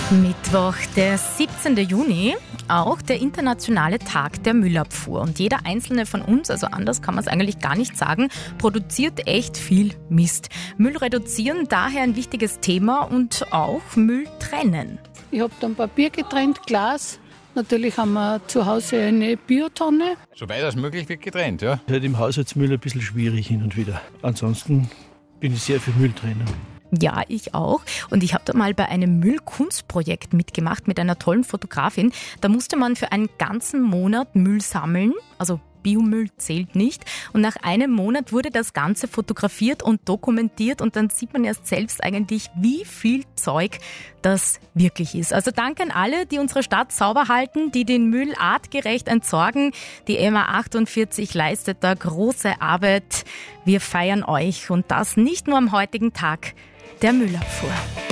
Mittwoch, der 17. Juni, auch der internationale Tag der Müllabfuhr. Und jeder einzelne von uns, also anders kann man es eigentlich gar nicht sagen, produziert echt viel Mist. Müll reduzieren, daher ein wichtiges Thema, und auch Müll trennen. Ich habe dann Papier getrennt, Glas. Natürlich haben wir zu Hause eine Biotonne. Soweit als möglich wird getrennt, ja. Halt im Haushaltsmüll ein bisschen schwierig hin und wieder. Ansonsten bin ich sehr für Mülltrennen. Ja, ich auch. Und ich habe da mal bei einem Müllkunstprojekt mitgemacht mit einer tollen Fotografin. Da musste man für einen ganzen Monat Müll sammeln, also Biomüll zählt nicht. Und nach einem Monat wurde das Ganze fotografiert und dokumentiert, und dann sieht man erst selbst eigentlich, wie viel Zeug das wirklich ist. Also danke an alle, die unsere Stadt sauber halten, die den Müll artgerecht entsorgen. Die MA48 leistet da große Arbeit. Wir feiern euch, und das nicht nur am heutigen Tag der Müllabfuhr.